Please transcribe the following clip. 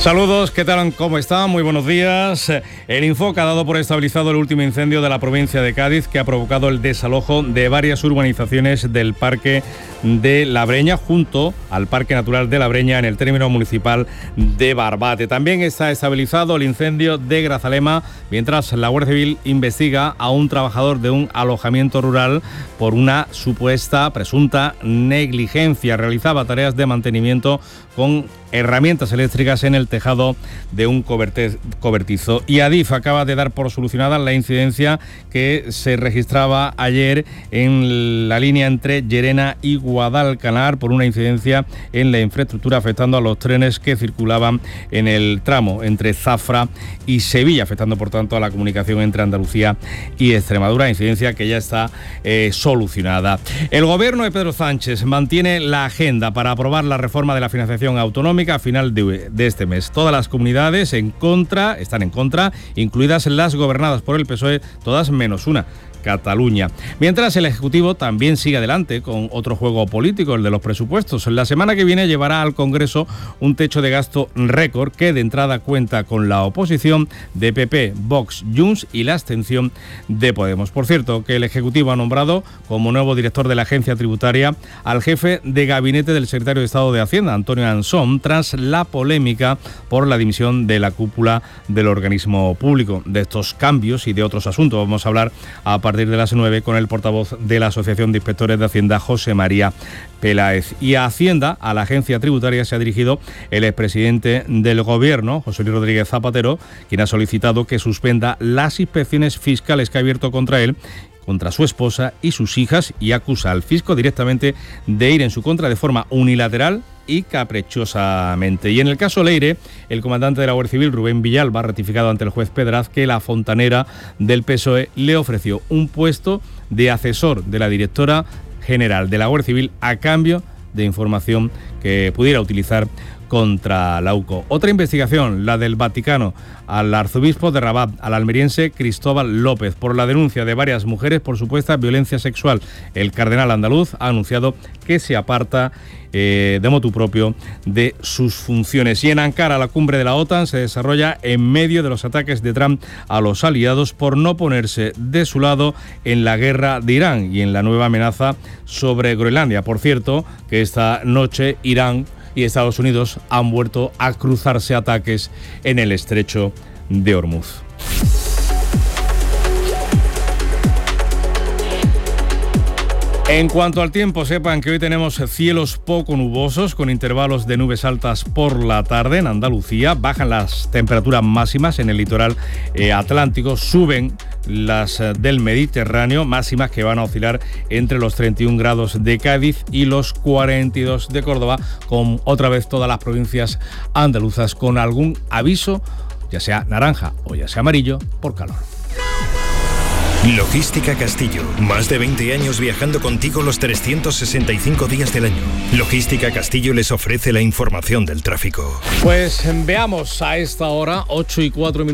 Saludos, ¿qué tal? ¿Cómo están? Muy buenos días. El Infoca ha dado por estabilizado el último incendio de la provincia de Cádiz que ha provocado el desalojo de varias urbanizaciones del Parque de la Breña junto al Parque Natural de la Breña en el término municipal de Barbate. También está estabilizado el incendio de Grazalema mientras la Guardia Civil investiga a un trabajador de un alojamiento rural por una presunta negligencia. Realizaba tareas de mantenimiento con herramientas eléctricas en el tejado de un cobertizo. Y Adif acaba de dar por solucionada la incidencia que se registraba ayer en la línea entre Llerena y Guadalcanar por una incidencia en la infraestructura afectando a los trenes que circulaban en el tramo entre Zafra y Sevilla, afectando por tanto a la comunicación entre Andalucía y Extremadura, incidencia que ya está solucionada. El gobierno de Pedro Sánchez mantiene la agenda para aprobar la reforma de la financiación autonómica a final de este mes. Todas las comunidades están en contra, incluidas las gobernadas por el PSOE, todas menos una, Cataluña. Mientras el Ejecutivo también sigue adelante con otro juego político, el de los presupuestos. La semana que viene llevará al Congreso un techo de gasto récord que de entrada cuenta con la oposición de PP, Vox, Junts y la abstención de Podemos. Por cierto, que el Ejecutivo ha nombrado como nuevo director de la agencia tributaria al jefe de gabinete del secretario de Estado de Hacienda, Antonio Ansón, tras la polémica por la dimisión de la cúpula del organismo público. De estos cambios y de otros asuntos vamos a hablar a partir de las 9 con el portavoz de la Asociación de Inspectores de Hacienda, José María Peláez. Y a Hacienda, a la agencia tributaria, se ha dirigido el expresidente del Gobierno, José Luis Rodríguez Zapatero, quien ha solicitado que suspenda las inspecciones fiscales que ha abierto contra él, contra su esposa y sus hijas, y acusa al fisco directamente de ir en su contra de forma unilateral y caprichosamente. Y en el caso Leire, el comandante de la Guardia Civil, Rubén Villalba, ha ratificado ante el juez Pedraz que la fontanera del PSOE le ofreció un puesto de asesor de la directora general de la Guardia Civil a cambio de información que pudiera utilizar contra la UCO. Otra investigación, la del Vaticano, al arzobispo de Rabat, al almeriense Cristóbal López, por la denuncia de varias mujeres por supuesta violencia sexual. El cardenal andaluz ha anunciado que se aparta de motu propio de sus funciones. Y en Ankara, la cumbre de la OTAN se desarrolla en medio de los ataques de Trump a los aliados por no ponerse de su lado en la guerra de Irán y en la nueva amenaza sobre Groenlandia. Por cierto, que esta noche Irán y Estados Unidos han vuelto a cruzarse ataques en el estrecho de Hormuz. En cuanto al tiempo, sepan que hoy tenemos cielos poco nubosos con intervalos de nubes altas por la tarde en Andalucía. Bajan las temperaturas máximas en el litoral atlántico, suben las del Mediterráneo, máximas que van a oscilar entre los 31 grados de Cádiz y los 42 de Córdoba, con otra vez todas las provincias andaluzas con algún aviso, ya sea naranja o ya sea amarillo, por calor. Logística Castillo. Más de 20 años viajando contigo los 365 días del año. Logística Castillo les ofrece la información del tráfico. Pues veamos a esta hora, 8:04.